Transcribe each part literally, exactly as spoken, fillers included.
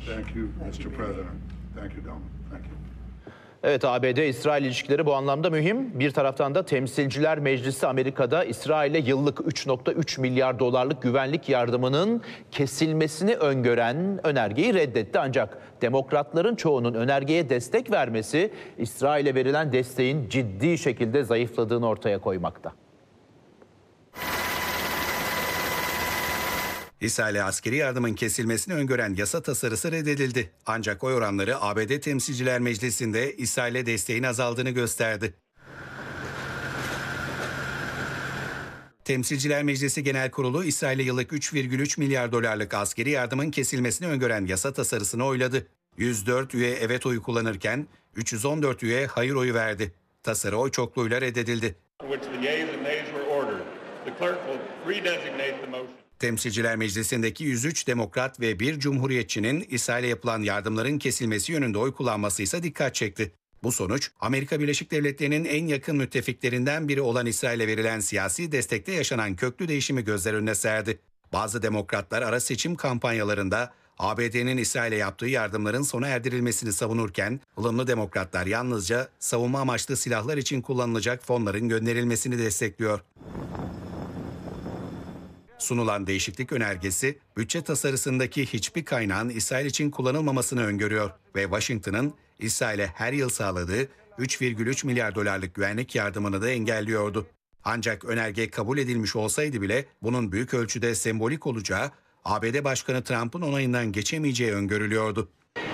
Thank you, mister President. Thank you, Donald. Thank you. Evet, A B D-İsrail ilişkileri bu anlamda mühim. Bir taraftan da Temsilciler Meclisi Amerika'da İsrail'e yıllık üç nokta üç milyar dolarlık güvenlik yardımının kesilmesini öngören önergeyi reddetti. Ancak demokratların çoğunun önergeye destek vermesi İsrail'e verilen desteğin ciddi şekilde zayıfladığını ortaya koymakta. İsrail'e askeri yardımın kesilmesini öngören yasa tasarısı reddedildi. Ancak oy oranları A B D Temsilciler Meclisi'nde İsrail'e desteğin azaldığını gösterdi. Temsilciler Meclisi Genel Kurulu İsrail'e yıllık üç virgül üç milyar dolarlık askeri yardımın kesilmesini öngören yasa tasarısını oyladı. yüz dört üye evet oyu kullanırken üç yüz on dört üye hayır oyu verdi. Tasarı oy çokluğuyla reddedildi. Temsilciler Meclisi'ndeki yüz üç demokrat ve bir cumhuriyetçinin İsrail'e yapılan yardımların kesilmesi yönünde oy kullanması ise dikkat çekti. Bu sonuç, Amerika Birleşik Devletleri'nin en yakın müttefiklerinden biri olan İsrail'e verilen siyasi destekte yaşanan köklü değişimi gözler önüne serdi. Bazı demokratlar ara seçim kampanyalarında A B D'nin İsrail'e yaptığı yardımların sona erdirilmesini savunurken, ılımlı demokratlar yalnızca savunma amaçlı silahlar için kullanılacak fonların gönderilmesini destekliyor. Sunulan değişiklik önergesi, bütçe tasarısındaki hiçbir kaynağın İsrail için kullanılmamasını öngörüyor ve Washington'ın İsrail'e her yıl sağladığı üç virgül üç milyar dolarlık güvenlik yardımını da engelliyordu. Ancak önerge kabul edilmiş olsaydı bile bunun büyük ölçüde sembolik olacağı, A B D Başkanı Trump'ın onayından geçemeyeceği öngörülüyordu.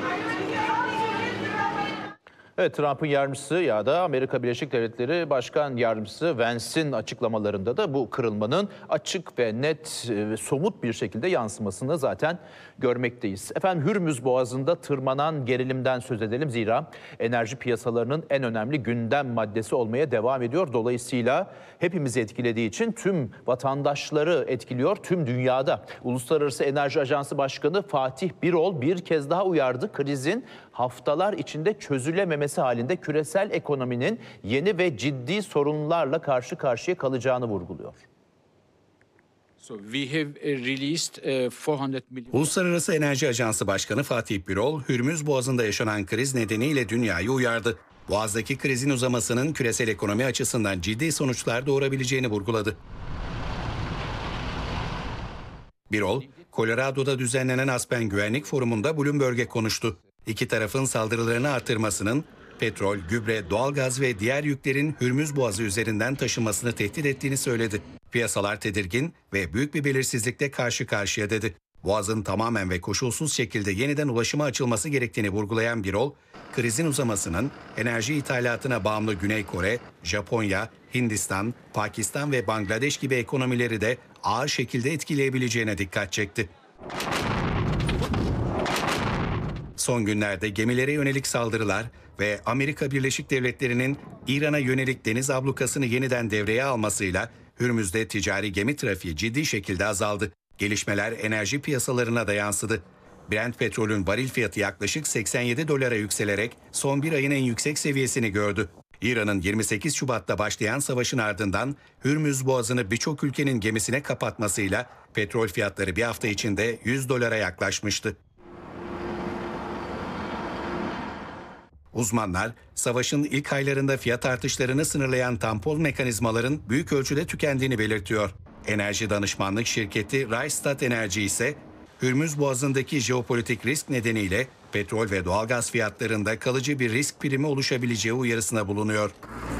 Evet, Trump'ın yardımcısı ya da Amerika Birleşik Devletleri Başkan Yardımcısı Vance'in açıklamalarında da bu kırılmanın açık ve net ve somut bir şekilde yansımasını zaten görmekteyiz. Efendim, Hürmüz Boğazı'nda tırmanan gerilimden söz edelim. Zira enerji piyasalarının en önemli gündem maddesi olmaya devam ediyor. Dolayısıyla hepimizi etkilediği için tüm vatandaşları etkiliyor, tüm dünyada. Uluslararası Enerji Ajansı Başkanı Fatih Birol bir kez daha uyardı. Krizin haftalar içinde çözülememesi halinde küresel ekonominin yeni ve ciddi sorunlarla karşı karşıya kalacağını vurguluyor. Uluslararası Enerji Ajansı Başkanı Fatih Birol, Hürmüz Boğazı'nda yaşanan kriz nedeniyle dünyayı uyardı. Boğaz'daki krizin uzamasının küresel ekonomi açısından ciddi sonuçlar doğurabileceğini vurguladı. Birol, Colorado'da düzenlenen Aspen Güvenlik Forumu'nda Bloomberg'e konuştu. İki tarafın saldırılarını artırmasının petrol, gübre, doğalgaz ve diğer yüklerin Hürmüz Boğazı üzerinden taşınmasını tehdit ettiğini söyledi. Piyasalar tedirgin ve büyük bir belirsizlikle karşı karşıya dedi. Boğazın tamamen ve koşulsuz şekilde yeniden ulaşıma açılması gerektiğini vurgulayan Birol, krizin uzamasının enerji ithalatına bağımlı Güney Kore, Japonya, Hindistan, Pakistan ve Bangladeş gibi ekonomileri de ağır şekilde etkileyebileceğine dikkat çekti. Son günlerde gemilere yönelik saldırılar ve Amerika Birleşik Devletleri'nin İran'a yönelik deniz ablukasını yeniden devreye almasıyla Hürmüz'de ticari gemi trafiği ciddi şekilde azaldı. Gelişmeler enerji piyasalarına da yansıdı. Brent petrolün varil fiyatı yaklaşık seksen yedi dolara yükselerek son bir ayın en yüksek seviyesini gördü. İran'ın yirmi sekiz Şubat'ta başlayan savaşın ardından Hürmüz Boğazı'nı birçok ülkenin gemisine kapatmasıyla petrol fiyatları bir hafta içinde yüz dolara yaklaşmıştı. Uzmanlar, savaşın ilk aylarında fiyat artışlarını sınırlayan tampon mekanizmaların büyük ölçüde tükendiğini belirtiyor. Enerji danışmanlık şirketi Rystad Enerji ise, Hürmüz Boğazı'ndaki jeopolitik risk nedeniyle petrol ve doğalgaz fiyatlarında kalıcı bir risk primi oluşabileceği uyarısında bulunuyor.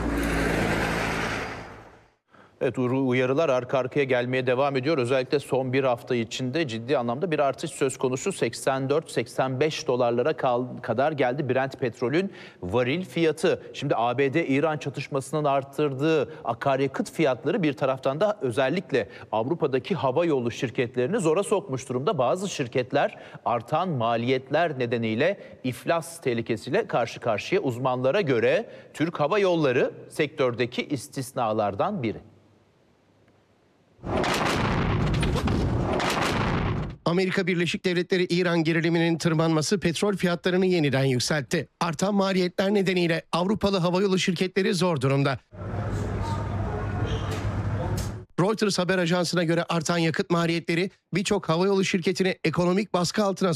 Evet, uyarılar arka arkaya gelmeye devam ediyor. Özellikle son bir hafta içinde ciddi anlamda bir artış söz konusu. seksen dört seksen beş dolarlara kadar geldi Brent petrolün varil fiyatı. Şimdi A B D-İran çatışmasının arttırdığı akaryakıt fiyatları bir taraftan da özellikle Avrupa'daki hava yolu şirketlerini zora sokmuş durumda. Bazı şirketler artan maliyetler nedeniyle iflas tehlikesiyle karşı karşıya. Uzmanlara göre Türk Hava Yolları sektördeki istisnalardan biri. Amerika Birleşik Devletleri İran geriliminin tırmanması petrol fiyatlarını yeniden yükseltti. Artan maliyetler nedeniyle Avrupalı havayolu şirketleri zor durumda. Reuters haber ajansına göre artan yakıt maliyetleri birçok havayolu şirketini ekonomik baskı altına